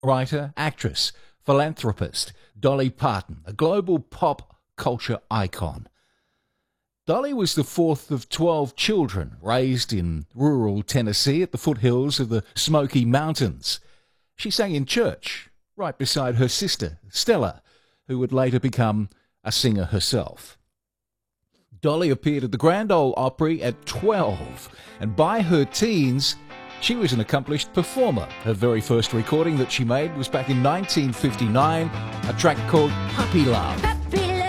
writer, actress, philanthropist, Dolly Parton, a global pop culture icon. Dolly was the fourth of 12 children raised in rural Tennessee at the foothills of the Smoky Mountains. She sang in church right beside her sister, Stella, who would later become a singer herself. Dolly appeared at the Grand Ole Opry at 12, and by her teens, she was an accomplished performer. Her very first recording that she made was back in 1959, a track called Puppy Love.